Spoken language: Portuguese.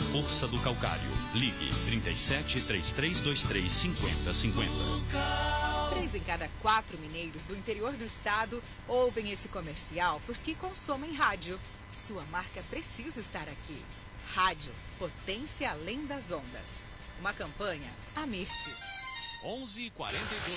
força do calcário. Ligue 37 3323 5050. 3 em cada 4 mineiros do interior do estado ouvem esse comercial porque consomem rádio. Sua marca precisa estar aqui. Rádio, potência além das ondas. Uma campanha Amirte. 11:42.